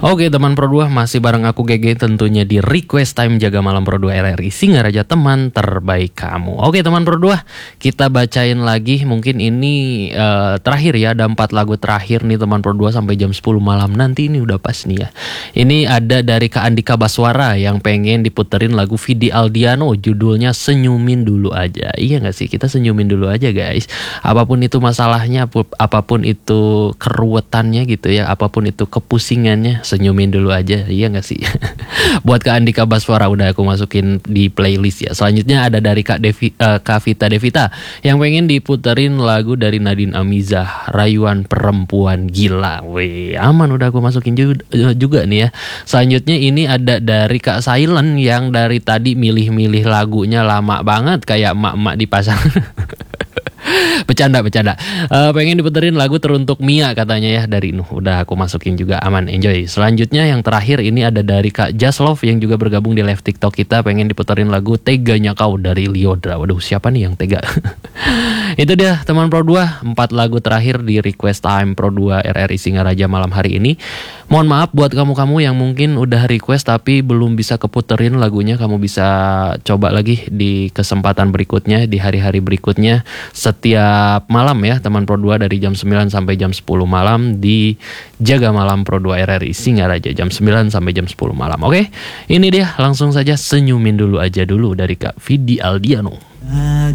Oke teman Pro 2, masih bareng aku GG tentunya di Request Time Jaga Malam Pro 2 RRI Singaraja, teman terbaik kamu. Oke teman Pro 2, kita bacain lagi. Mungkin ini terakhir ya, ada 4 lagu terakhir nih teman Pro 2 sampai jam 10 malam nanti. Ini udah pas nih ya. Ini ada dari Kak Andika Baswara yang pengen diputerin lagu Vidi Aldiano, judulnya Senyumin Dulu Aja. Iya gak sih, kita senyumin dulu aja guys. Apapun itu masalahnya, apapun itu keruwetannya gitu ya, apapun itu kepusingannya, senyumin dulu aja, iya gak sih? Buat Kak Andika Baswara udah aku masukin di playlist ya. Selanjutnya ada dari Kak Vita Devita yang pengen diputerin lagu dari Nadine Amizah, Rayuan Perempuan Gila. Wih, aman, udah aku masukin juga nih ya. Selanjutnya ini ada dari Kak Silent yang dari tadi milih-milih lagunya lama banget kayak emak-emak di pasar. Bercanda. Pengen diputerin lagu Teruntuk Mia katanya ya, dari Nuh. Udah aku masukin juga, aman, enjoy. Selanjutnya yang terakhir ini ada dari Kak Just Love yang juga bergabung di live TikTok kita, pengen diputerin lagu Teganya Kau dari Liodra. Waduh, siapa nih yang tega? Itu dia teman Pro 2, 4 lagu terakhir di Request Time Pro 2 RRI Singaraja malam hari ini. Mohon maaf buat kamu-kamu yang mungkin udah request tapi belum bisa keputerin lagunya. Kamu bisa coba lagi di kesempatan berikutnya, di hari-hari berikutnya, setiap malam ya teman Pro 2 dari jam 9 sampai jam 10 malam di Jaga Malam Pro 2 RRI Singaraja, jam 9 sampai jam 10 malam. Oke, ini dia, langsung saja Senyumin Dulu Aja dulu dari Kak Vidi Aldiano.